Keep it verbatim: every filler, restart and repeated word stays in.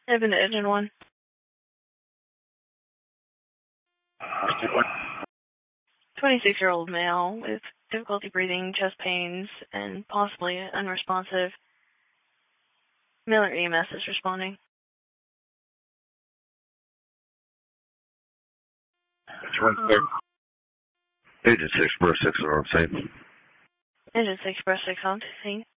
I've been to Engine one. twenty-six-year-old male with difficulty breathing, chest pains, and possibly unresponsive. Miller E M S is responding. Agent six, Express six, are on scene. Agent six, Express six on scene.